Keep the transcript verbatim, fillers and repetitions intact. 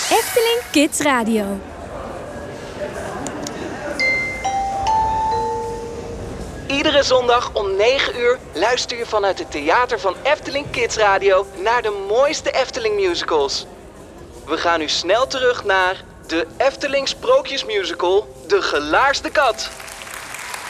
Efteling Kids Radio. Iedere zondag om negen uur luister je vanuit het theater van Efteling Kids Radio naar de mooiste Efteling musicals. We gaan nu snel terug naar de Efteling Sprookjesmusical De Gelaarsde Kat.